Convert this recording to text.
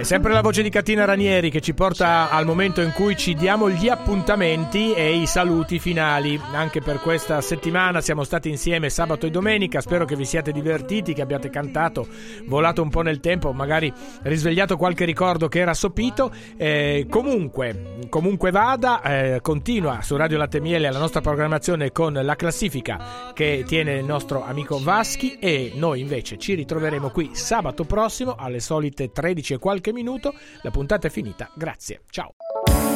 È sempre la voce di Catina Ranieri che ci porta al momento in cui ci diamo gli appuntamenti e i saluti finali. Anche per questa settimana siamo stati insieme sabato e domenica. Spero che vi siate divertiti, che abbiate cantato, volato un po' nel tempo, magari risvegliato qualche ricordo che era sopito. Comunque vada, continua su Radio Latte e Miele la nostra programmazione con la classifica che tiene il nostro amico Vaschi, e noi invece ci ritroveremo qui sabato prossimo alle solite 13 e qualche minuto. La puntata è finita, grazie, ciao.